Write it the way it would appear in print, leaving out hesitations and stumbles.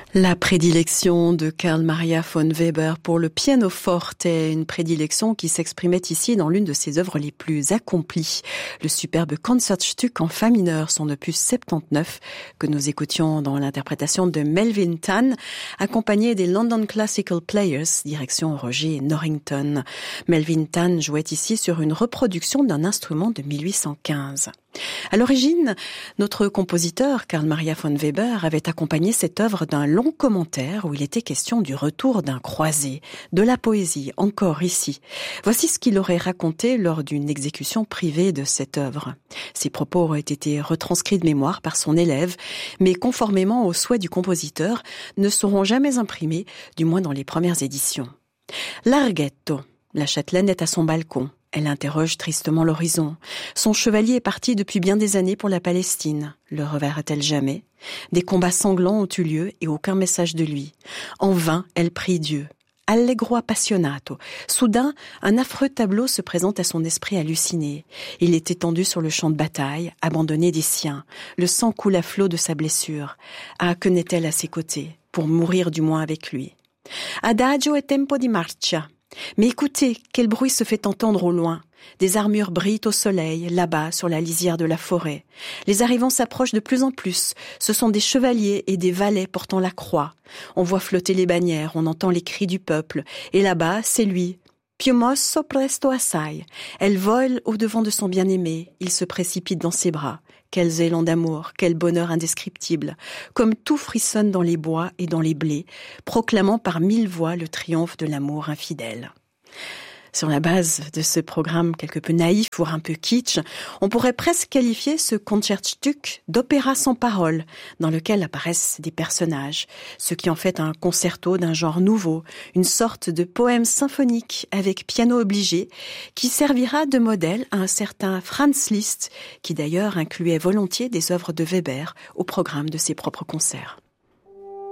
La prédilection de Carl Maria von Weber pour le piano forte est une prédilection qui s'exprimait ici dans l'une de ses œuvres les plus accomplies, le superbe Concertstück en fa mineur, son opus 79, que nous écoutions dans l'interprétation de Melvin Tan, accompagné des London Classical Players, direction Roger Norrington. Melvin Tan jouait ici sur une reproduction d'un instrument de 1815. À l'origine, notre compositeur Carl Maria von Weber avait accompagné cette œuvre d'un long commentaire où il était question du retour d'un croisé, de la poésie, encore ici. Voici ce qu'il aurait raconté lors d'une exécution privée de cette œuvre. Ses propos auraient été retranscrits de mémoire par son élève, mais conformément aux souhaits du compositeur, ne seront jamais imprimés, du moins dans les premières éditions. Larghetto, la châtelaine est à son balcon. Elle interroge tristement l'horizon. Son chevalier est parti depuis bien des années pour la Palestine. Le reverra-t-elle jamais? Des combats sanglants ont eu lieu et aucun message de lui. En vain, elle prie Dieu. Allegro appassionato. Soudain, un affreux tableau se présente à son esprit halluciné. Il est étendu sur le champ de bataille, abandonné des siens. Le sang coule à flot de sa blessure. Ah, que n'est-elle à ses côtés? Pour mourir du moins avec lui. Adagio e tempo di marcia. Mais écoutez, quel bruit se fait entendre au loin. Des armures brillent au soleil, là-bas, sur la lisière de la forêt. Les arrivants s'approchent de plus en plus. Ce sont des chevaliers et des valets portant la croix. On voit flotter les bannières, on entend les cris du peuple. Et là-bas, c'est lui. Più mosso presto assai. Elle vole au-devant de son bien-aimé. Il se précipite dans ses bras. Quels élans d'amour, quel bonheur indescriptible. Comme tout frissonne dans les bois et dans les blés, proclamant par 1000 voix le triomphe de l'amour infidèle. Sur la base de ce programme quelque peu naïf, voire un peu kitsch, on pourrait presque qualifier ce Concertstück d'opéra sans parole, dans lequel apparaissent des personnages, ce qui en fait un concerto d'un genre nouveau, une sorte de poème symphonique avec piano obligé, qui servira de modèle à un certain Franz Liszt, qui d'ailleurs incluait volontiers des œuvres de Weber au programme de ses propres concerts.